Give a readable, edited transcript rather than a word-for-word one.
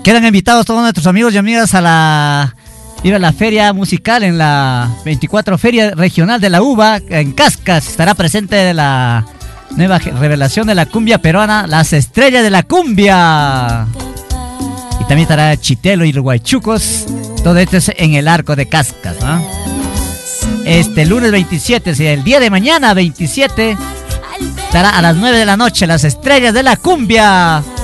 Quedan invitados todos nuestros amigos y amigas a ir a la feria musical en la 24 Feria Regional de la Uva en Cascas. Estará presente la nueva revelación de la cumbia peruana, Las Estrellas de la Cumbia. Y también estará Chitelo y los Huaychucos. Todo esto es en el Arco de Cascas, ¿no? Este lunes 27, el día de mañana 27, estará a las 9 de la noche Las Estrellas de la Cumbia.